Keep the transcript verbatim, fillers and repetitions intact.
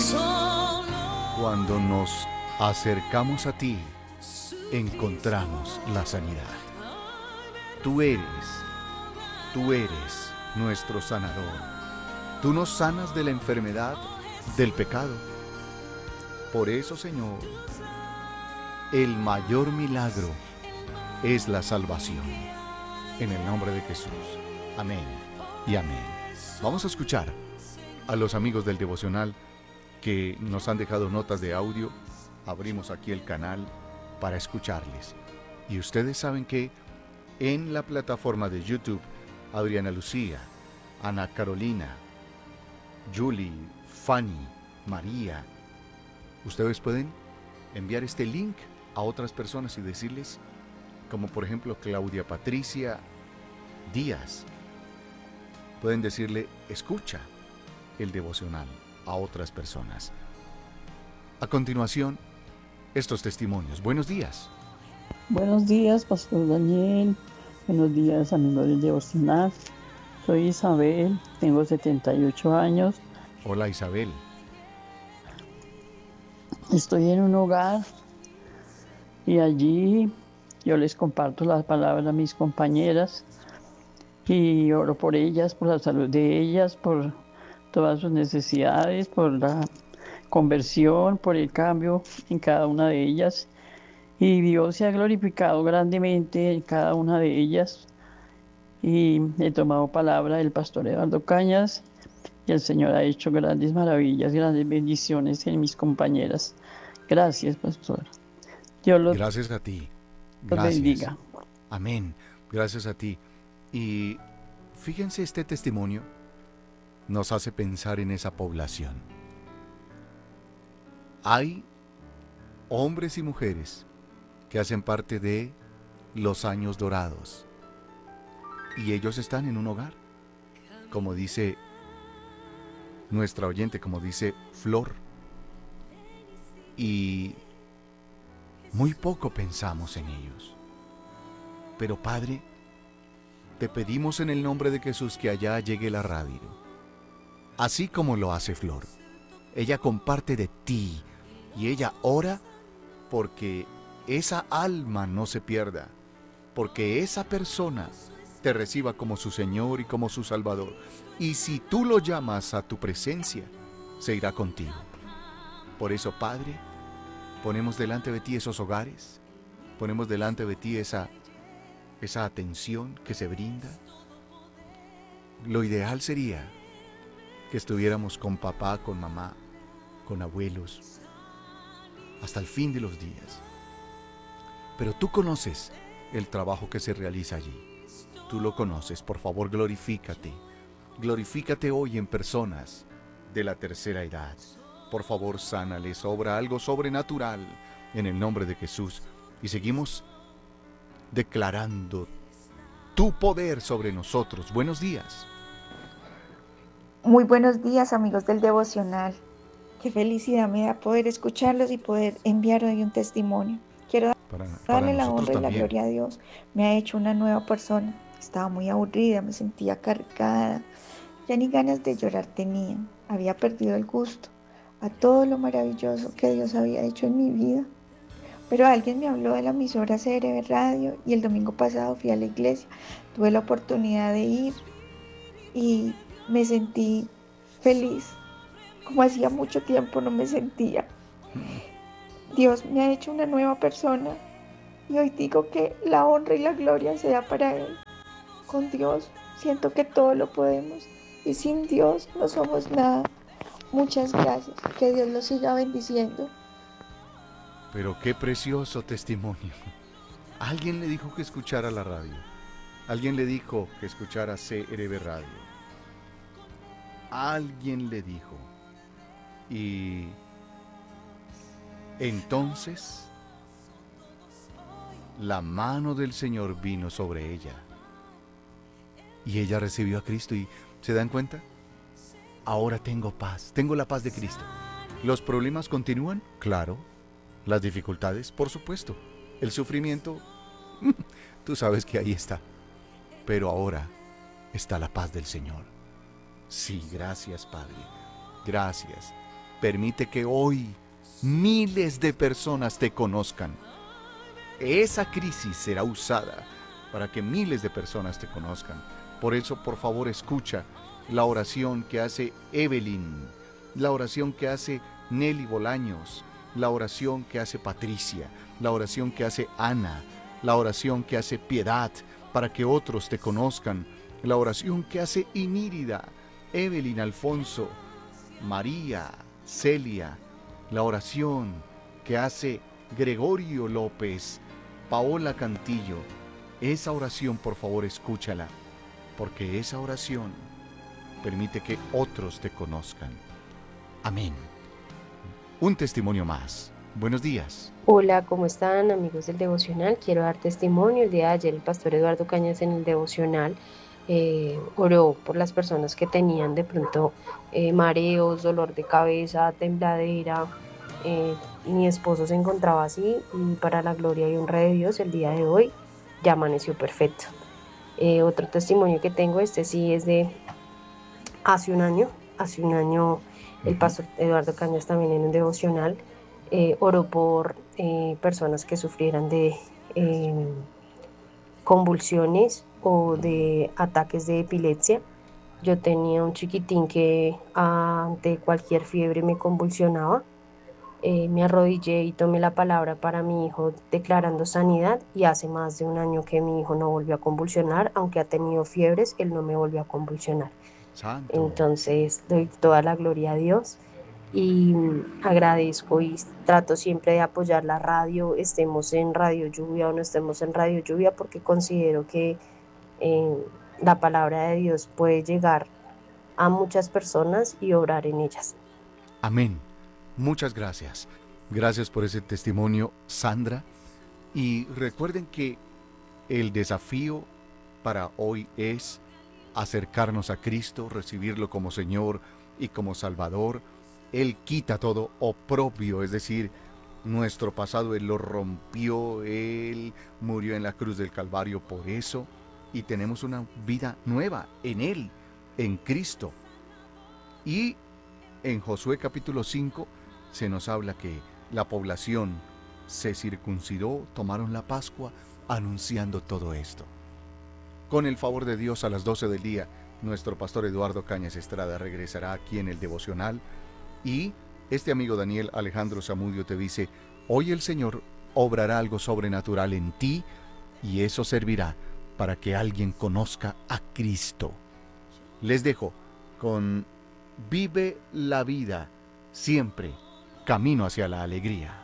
Cuando nos acercamos a ti, encontramos la sanidad. Tú eres, tú eres nuestro sanador. Tú nos sanas de la enfermedad, del pecado. Por eso, Señor, el mayor milagro es la salvación. En el nombre de Jesús. Amén y amén. Vamos a escuchar a los amigos del devocional que nos han dejado notas de audio. Abrimos aquí el canal para escucharles. Y ustedes saben que en la plataforma de YouTube, Adriana Lucía, Ana Carolina, Julie, Fanny, María, ustedes pueden enviar este link a otras personas y decirles, como por ejemplo Claudia Patricia Díaz, pueden decirle, escucha el devocional a otras personas. A continuación, estos testimonios. Buenos días. Buenos días, Pastor Daniel. Buenos días, amigos del devocional. Soy Isabel, tengo setenta y ocho años. Hola, Isabel. Estoy en un hogar y allí yo les comparto las palabras a mis compañeras y oro por ellas, por la salud de ellas, por todas sus necesidades, por la conversión, por el cambio en cada una de ellas. Y Dios se ha glorificado grandemente en cada una de ellas. Y he tomado palabra del pastor Eduardo Cañas y el Señor ha hecho grandes maravillas, grandes bendiciones en mis compañeras. Gracias, pastor. Dios los, Gracias a ti. los Gracias. bendiga. Amén. Gracias a ti. Y fíjense, este testimonio nos hace pensar en esa población. Hay hombres y mujeres que hacen parte de los años dorados. Y ellos están en un hogar. Como dice nuestra oyente, como dice Flor. Y muy poco pensamos en ellos. Pero Padre, te pedimos en el nombre de Jesús que allá llegue la radio. Así como lo hace Flor. Ella comparte de ti y ella ora porque esa alma no se pierda, porque esa persona te reciba como su Señor y como su Salvador. Y si tú lo llamas a tu presencia, se irá contigo. Por eso, Padre, ponemos delante de ti esos hogares, ponemos delante de ti esa, esa atención que se brinda. Lo ideal sería que estuviéramos con papá, con mamá, con abuelos, hasta el fin de los días. Pero tú conoces el trabajo que se realiza allí. Tú lo conoces. Por favor, glorifícate. Glorifícate hoy en personas de la tercera edad. Por favor, sánales, obra algo sobrenatural en el nombre de Jesús. Y seguimos declarando tu poder sobre nosotros. Buenos días. Muy buenos días, amigos del devocional. Qué felicidad me da poder escucharlos y poder enviar hoy un testimonio. Quiero Para, para darle la honra y la también. gloria a Dios. Me ha hecho una nueva persona. Estaba muy aburrida, me sentía cargada. Ya ni ganas de llorar tenía. Había perdido el gusto a todo lo maravilloso que Dios había hecho en mi vida. Pero alguien me habló de la emisora C R B Radio y el domingo pasado fui a la iglesia. Tuve la oportunidad de ir y me sentí feliz, como hacía mucho tiempo no me sentía. Dios me ha hecho una nueva persona y hoy digo que la honra y la gloria sea para Él. Con Dios siento que todo lo podemos y sin Dios no somos nada. Muchas gracias, que Dios los siga bendiciendo. Pero qué precioso testimonio. Alguien le dijo que escuchara la radio. Alguien le dijo que escuchara C R B Radio. Alguien le dijo. Y entonces la mano del Señor vino sobre ella. Y ella recibió a Cristo y ¿se dan cuenta? Ahora tengo paz, tengo la paz de Cristo. ¿Los problemas continúan? Claro. Las dificultades, por supuesto. El sufrimiento, tú sabes que ahí está. Pero ahora está la paz del Señor. Sí, gracias, Padre. Gracias. permite que hoy miles de personas te conozcan. Esa crisis será usada para que miles de personas te conozcan. Por eso, por favor, escucha la oración que hace Evelyn, la oración que hace Nelly Bolaños, la oración que hace Patricia, la oración que hace Ana, la oración que hace Piedad, para que otros te conozcan, la oración que hace Inírida, Evelyn, Alfonso, María, Celia, la oración que hace Gregorio López, Paola Cantillo. Esa oración, por favor, escúchala, porque esa oración permite que otros te conozcan. Amén. Un testimonio más. Buenos días. Hola, ¿cómo están, amigos del devocional? Quiero dar testimonio. El día de ayer el pastor Eduardo Cañas en el devocional eh, oró por las personas que tenían de pronto eh, mareos, dolor de cabeza, tembladera. Eh, mi esposo se encontraba así y para la gloria y honra de Dios el día de hoy ya amaneció perfecto. Eh, otro testimonio que tengo, este sí es de hace un año. Hace un año el pastor Eduardo Cañas también en un devocional eh, oró por eh, personas que sufrieran de eh, convulsiones o de ataques de epilepsia. Yo tenía un chiquitín que ante cualquier fiebre me convulsionaba. Eh, me arrodillé y tomé la palabra para mi hijo declarando sanidad y hace más de un año que mi hijo no volvió a convulsionar, aunque ha tenido fiebres, él no me volvió a convulsionar. Santo. Entonces doy toda la gloria a Dios y agradezco y trato siempre de apoyar la radio, estemos en Radio Lluvia o no estemos en Radio Lluvia, porque considero que eh, la palabra de Dios puede llegar a muchas personas y obrar en ellas. Amén. Muchas gracias. Gracias por ese testimonio, Sandra. Y recuerden que el desafío para hoy es acercarnos a Cristo, recibirlo como Señor y como Salvador. Él quita todo oprobio, es decir, nuestro pasado Él lo rompió, Él murió en la cruz del Calvario por eso, y tenemos una vida nueva en Él, en Cristo. Y en Josué capítulo cinco se nos habla que la población se circuncidó, tomaron la Pascua, anunciando todo esto. Con el favor de Dios, a las doce del día, nuestro pastor Eduardo Cañas Estrada regresará aquí en el devocional y este amigo Daniel Alejandro Zamudio te dice: hoy el Señor obrará algo sobrenatural en ti y eso servirá para que alguien conozca a Cristo. Les dejo con Vive la vida, siempre camino hacia la alegría.